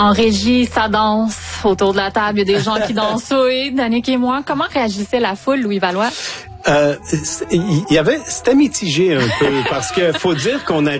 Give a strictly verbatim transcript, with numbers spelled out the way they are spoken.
En régie, ça danse. Autour de la table, il y a des gens qui dansent. Oui, Danick et moi. Comment réagissait la foule, Louis Valois? Euh, il y avait, c'était mitigé un peu parce que faut dire qu'on a